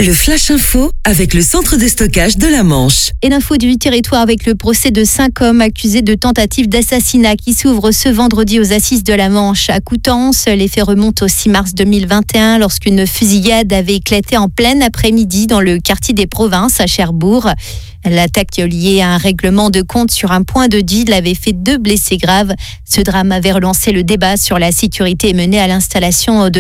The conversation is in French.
Le Flash Info avec le centre de stockage de la Manche. Et l'info du territoire avec le procès de 5 hommes accusés de tentative d'assassinat qui s'ouvre ce vendredi aux assises de la Manche à Coutances. Les faits remontent au 6 mars 2021 lorsqu'une fusillade avait éclaté en plein après-midi dans le quartier des Provinces à Cherbourg. L'attaque liée à un règlement de compte sur un point de deal avait fait 2 blessés graves. Ce drame avait relancé le débat sur la sécurité et mené à l'installation de